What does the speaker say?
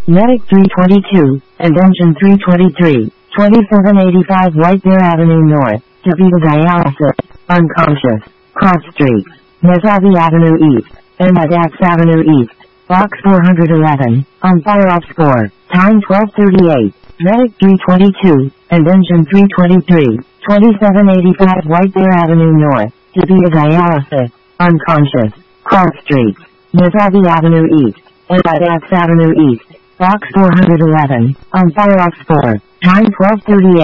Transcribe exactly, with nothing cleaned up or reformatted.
Medic three twenty-two, and Engine three twenty-three, twenty-seven eighty-five White Bear Avenue North, DeVita dialysis, unconscious, cross streets, Mesavi Avenue East, Emadax Avenue East, Box four eleven, on fire off score, time twelve thirty-eight, Medic three twenty-two, and Engine three twenty-three, twenty-seven eighty-five White Bear Avenue North, DeVita dialysis, unconscious, cross streets, Mesavi Avenue East, Emadax Avenue East, Box four eleven, on fire off score, time twelve thirty-eight.